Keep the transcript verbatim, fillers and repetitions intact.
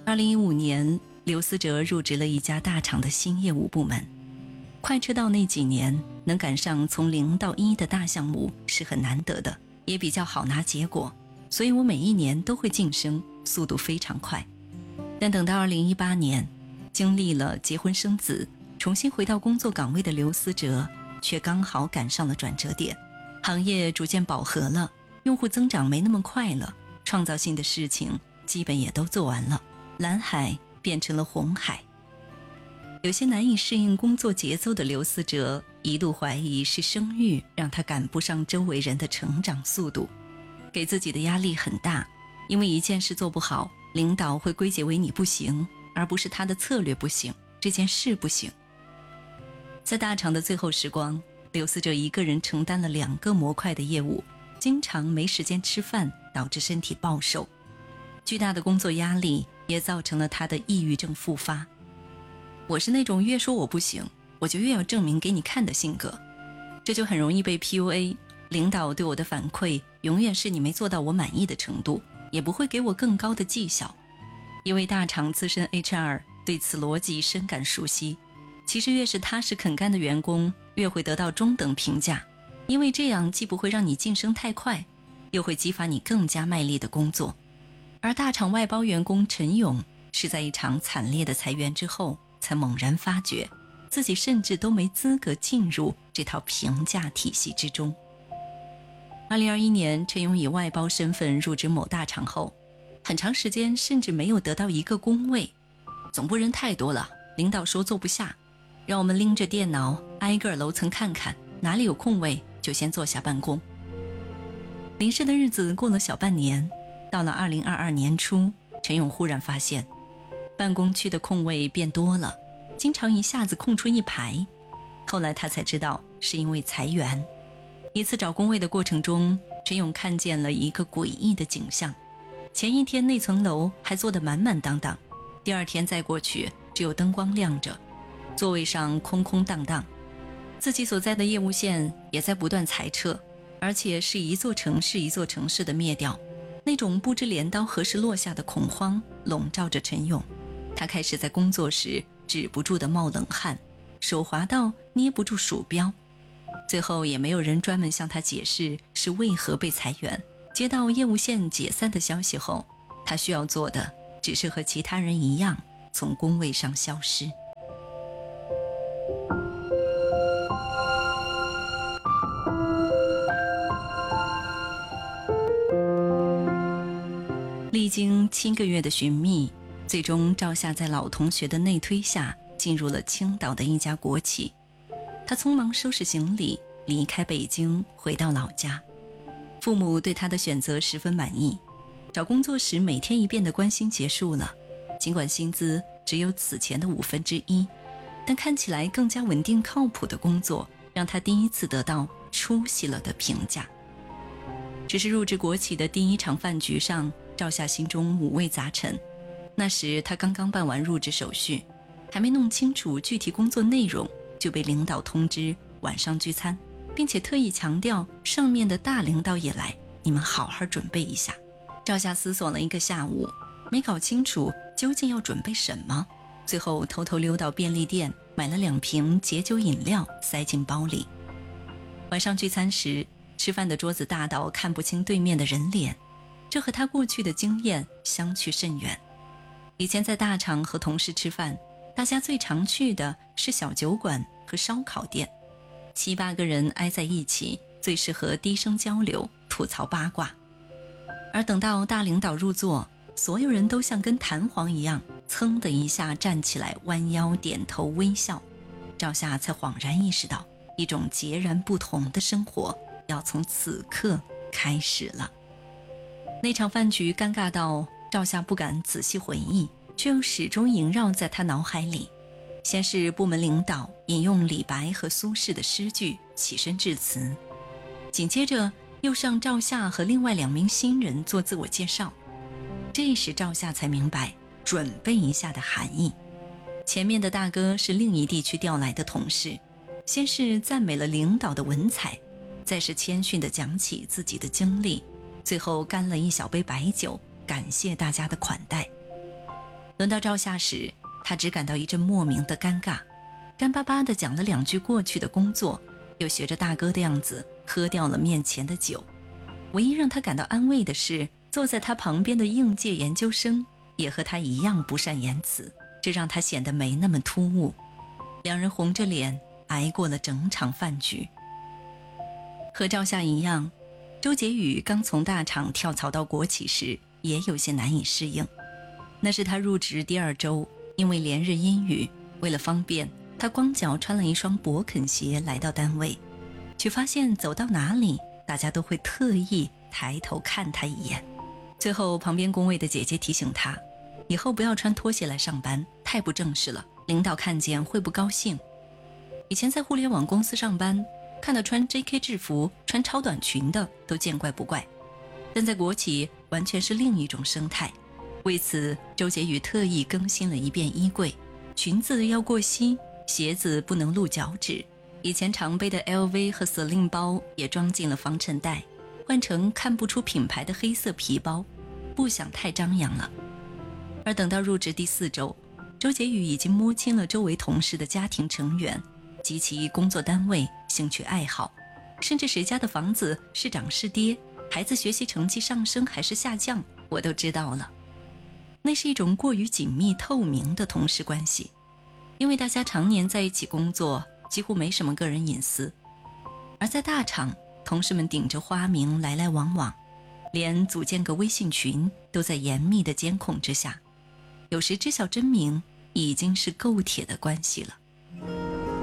二零一五年，刘思哲入职了一家大厂的新业务部门。快车道那几年能赶上从零到一的大项目是很难得的，也比较好拿结果，所以我每一年都会晋升，速度非常快。但等到二零一八年，经历了结婚生子，重新回到工作岗位的刘思哲却刚好赶上了转折点，行业逐渐饱和了，用户增长没那么快了，创造性的事情基本也都做完了，蓝海变成了红海。有些难以适应工作节奏的刘思哲一度怀疑是生育让他赶不上周围人的成长速度，给自己的压力很大，因为一件事做不好，领导会归结为你不行，而不是他的策略不行，这件事不行。在大厂的最后时光，刘思哲一个人承担了两个模块的业务，经常没时间吃饭，导致身体暴瘦。巨大的工作压力也造成了他的抑郁症复发。我是那种越说我不行，我就越要证明给你看的性格，这就很容易被 P U A。 领导对我的反馈永远是你没做到我满意的程度，也不会给我更高的绩效。一位大厂资深 H R 对此逻辑深感熟悉，其实越是踏实肯干的员工越会得到中等评价，因为这样既不会让你晋升太快，又会激发你更加卖力的工作。而大厂外包员工陈勇是在一场惨烈的裁员之后才猛然发觉自己甚至都没资格进入这套评价体系之中。二零二一年，陈勇以外包身份入职某大厂后，很长时间甚至没有得到一个工位。总部人太多了，领导说坐不下，让我们拎着电脑挨个楼层看看，哪里有空位就先坐下办公。临时的日子过了小半年，到了二零二二年初，陈勇忽然发现办公区的空位变多了，经常一下子空出一排。后来他才知道是因为裁员。一次找工位的过程中，陈勇看见了一个诡异的景象。前一天那层楼还坐得满满当当，第二天再过去只有灯光亮着，座位上空空荡荡。自己所在的业务线也在不断裁撤，而且是一座城市一座城市的灭掉。那种不知镰刀何时落下的恐慌笼罩着陈勇，他开始在工作时止不住地冒冷汗，手滑到捏不住鼠标。最后也没有人专门向他解释是为何被裁员。接到业务线解散的消息后，他需要做的只是和其他人一样从工位上消失。历经七个月的寻觅，最终赵夏在老同学的内推下进入了青岛的一家国企。他匆忙收拾行李离开北京，回到老家。父母对他的选择十分满意，找工作时每天一遍的关心结束了。尽管薪资只有此前的五分之一，但看起来更加稳定靠谱的工作让他第一次得到出息了的评价。只是入职国企的第一场饭局上，赵夏心中五味杂陈。那时他刚刚办完入职手续，还没弄清楚具体工作内容，就被领导通知晚上聚餐，并且特意强调上面的大领导也来，你们好好准备一下。赵夏思索了一个下午，没搞清楚究竟要准备什么，最后偷偷溜到便利店买了两瓶解酒饮料塞进包里。晚上聚餐时，吃饭的桌子大到看不清对面的人脸，这和他过去的经验相去甚远。以前在大厂和同事吃饭，大家最常去的是小酒馆和烧烤店，七八个人挨在一起，最适合低声交流吐槽八卦。而等到大领导入座，所有人都像跟弹簧一样噌的一下站起来，弯腰点头微笑。赵夏才恍然意识到，一种截然不同的生活要从此刻开始了。那场饭局尴尬到赵夏不敢仔细回忆，却又始终萦绕在他脑海里。先是部门领导引用李白和苏轼的诗句起身致辞，紧接着又让赵夏和另外两名新人做自我介绍。这时赵夏才明白准备一下的含义。前面的大哥是另一地区调来的同事，先是赞美了领导的文采，再是谦逊地讲起自己的经历，最后干了一小杯白酒，感谢大家的款待。 轮到赵夏时，他只感到一阵莫名的尴尬，干巴巴地讲了两句过去的工作，又学着大哥的样子喝掉了面前的酒。唯一让他感到安慰的是，坐在他旁边的应届研究生也和他一样不善言辞，这让他显得没那么突兀。两人红着脸挨过了整场饭局。和赵夏一样，周杰宇刚从大厂跳槽到国企时也有些难以适应。那是他入职第二周，因为连日阴雨，为了方便，他光脚穿了一双勃肯鞋来到单位，却发现走到哪里大家都会特意抬头看他一眼。最后旁边工位的姐姐提醒他，以后不要穿拖鞋来上班，太不正式了，领导看见会不高兴。以前在互联网公司上班，看到穿 J K 制服穿超短裙的都见怪不怪，但在国企完全是另一种生态。为此，周杰宇特意更新了一遍衣柜，裙子要过膝，鞋子不能露脚趾，以前常背的 L V 和 Celine 包也装进了防尘袋，换成看不出品牌的黑色皮包，不想太张扬了。而等到入职第四周，周杰宇已经摸清了周围同事的家庭成员及其工作单位、兴趣爱好，甚至谁家的房子是涨是跌，孩子学习成绩上升还是下降，我都知道了。那是一种过于紧密透明的同事关系，因为大家常年在一起工作，几乎没什么个人隐私。而在大厂，同事们顶着花名来来往往，连组建个微信群都在严密的监控之下，有时知晓真名已经是够铁的关系了。